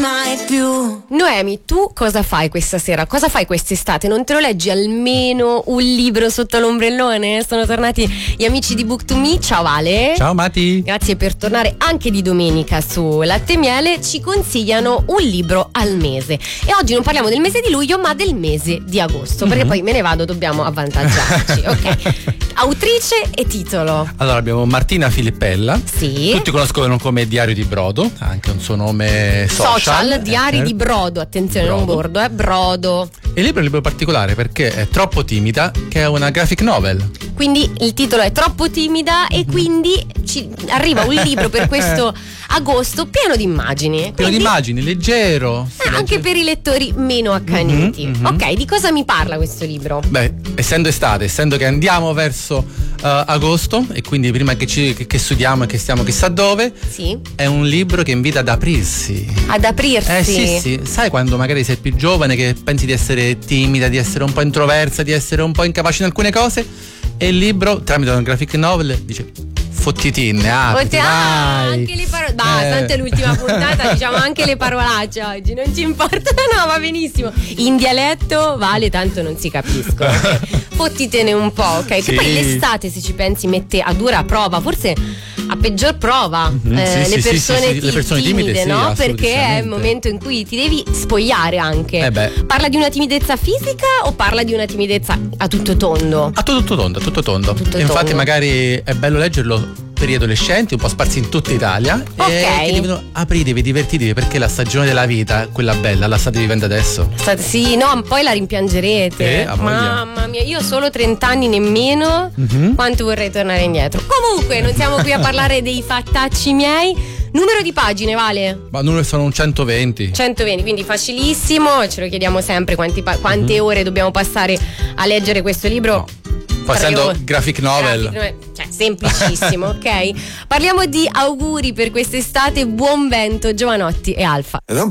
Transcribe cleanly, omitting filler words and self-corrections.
mai più. Noemi, tu cosa fai questa sera? Cosa fai quest'estate? Non te lo leggi almeno un libro sotto l'ombrellone? Sono tornati gli amici di Book to Me. Ciao Vale. Ciao Mati. Grazie per tornare anche di domenica su Latte e Miele. Ci consigliano un libro al mese. E oggi non parliamo del mese di luglio, ma del mese di agosto. Perché poi me ne vado, dobbiamo avvantaggiarci. Ok. Autrice e titolo. Allora abbiamo Martina Filippella. Sì. Tutti conoscono come Diario di Brodo, ha anche un suo nome social. Diari di Brodo, attenzione, non bordo, Brodo. Il libro è un libro particolare perché è Troppo timida, che è una graphic novel. Quindi il titolo è Troppo timida e quindi ci arriva un libro per questo agosto pieno di immagini. Pieno di immagini, leggero. Anche per i lettori meno accaniti. Ok, di cosa mi parla questo libro? Beh, essendo estate, essendo che andiamo verso agosto e quindi prima che studiamo e che stiamo chissà dove, sì, è un libro che invita ad aprirsi. Ad aprirsi? Sì. Sai quando magari sei più giovane che pensi di essere timida, di essere un po' introversa, di essere un po' incapace in alcune cose, e il libro, tramite una graphic novel, dice fottitine, anche le parole. Tanto è l'ultima puntata, diciamo anche le parolacce oggi, non ci importa. No, va benissimo. In dialetto Vale, tanto non si capiscono. Fottitene un po', ok? Sì. Che poi l'estate, se ci pensi, mette a dura prova, forse a peggior prova le persone timide, no? Perché è il momento in cui ti devi spogliare anche. Parla di una timidezza fisica o parla di una timidezza a tutto tondo? A tutto tondo. Infatti magari è bello leggerlo per gli adolescenti un po' sparsi in tutta Italia, che devono apritevi, divertitevi, perché la stagione della vita, quella bella, la state vivendo adesso. Sì, no, poi la rimpiangerete. Mamma mia, io ho solo 30 anni nemmeno, quanto vorrei tornare indietro. Comunque non siamo qui a parlare dei fattacci miei. Numero di pagine, Vale? Ma numero sono un 120, quindi facilissimo. Ce lo chiediamo sempre quante ore dobbiamo passare a leggere questo libro. No. Facendo graphic novel. Cioè, semplicissimo, ok? Parliamo di auguri per quest'estate. Buon vento, Giovanotti e Alfa. Ed è un